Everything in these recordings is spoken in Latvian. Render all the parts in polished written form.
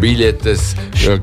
biļetes.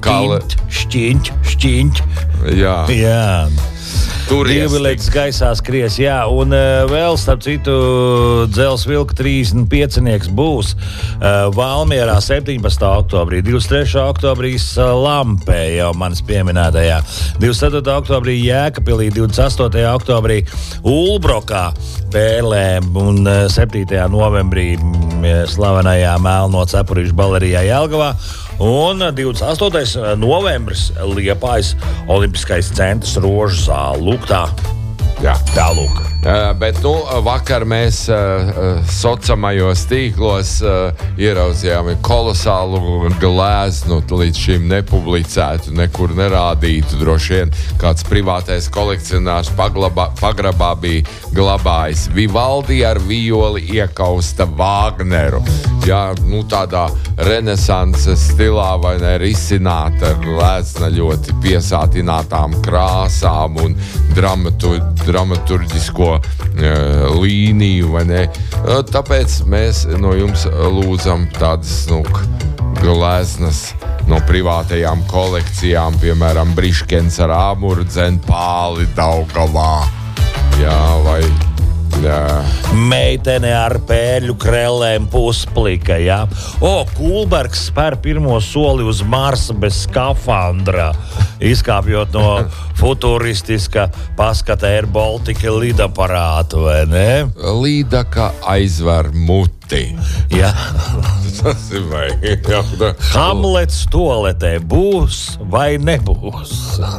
Šķiņķ. Jā. Turies. Divi gaisā skries, jā, un vēl, starp citu, Dzels Vilka 35 būs Valmierā 17. oktobrī, 23. oktobrī Lampē, jau manis pieminētajā, 24. oktobrī Jēkabpilī, 28. oktobrī Ulbrokā, Pērlē un 7. novembrī slavenajā Melno cepurīšu balerijā Jelgavā. Un 28. novembris Liepājas Olimpiskais centrs Rožu zāle. Lūk tā. Jā. Tā lūk. Bet vakar mēs sociālajos tīklos ieraudzījām kolosālu gleznu, līdz šim nepublicētu, nekur nerādītu. Droši vien kāds privātais kolekcionārs pagrabā bija glabājis Vivaldi ar violi iekausta Vāgneru. Jā, tādā renesanses stilā vai ne risināta glezna ļoti piesātinātām krāsām un dramaturģisko līniju, vai ne? Tāpēc mēs no jums lūdzam tādas, gleznas no privātajām kolekcijām, piemēram, Briškens ar āmuru Dzenpāli Daugavā. Jā, vai... Jā. Meitene ar pērļu krellēm pusplika, jā. Kulbergs spēr pirmo soli uz Marsa bez skafandra, izkāpjot no futuristiska paskata Air Baltica lidaparātu, vai ne? Līdaka aizver muti. Jā. Tas ir vai. Hamlets toaletē būs vai nebūs?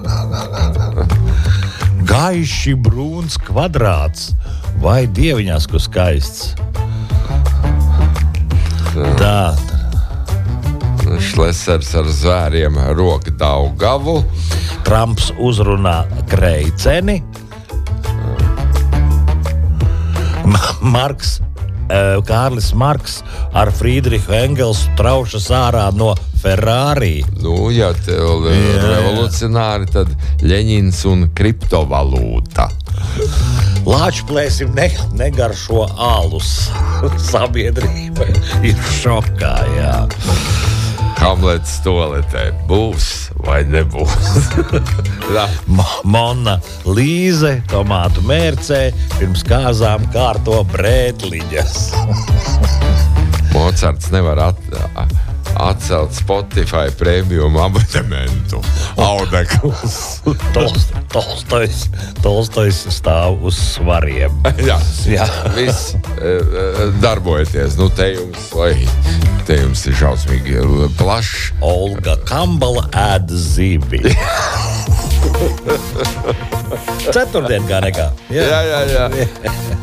Gaiši brūns kvadrāts vai dieviņās, ko skaists? Tā. Šlesers ar zvēriem roka Daugavu. Trumps uzrunā Kreiceni. Kārlis Marks ar Friedrihu Engelsu traušas ārā no Ferrari. Ja tev revolucionāri, tad Ļeņins un kriptovalūta. Lāčplēsim negaršo alus. Sabiedrība ir šokā, jā. Hamlets toaletē būs vai nebūs? Mona Līze tomātu mērcē pirms kāzām kārto brētliņas. Mocarts nevar atcelt Spotify premium abonementu. Audekls. Tolstojs stāv uz svariem. Jā. Viss darbojieties. Te jums ir šausmīgi plašs. Olga Kambala ēd zivi. Ceturtdien kā nekā. Jā.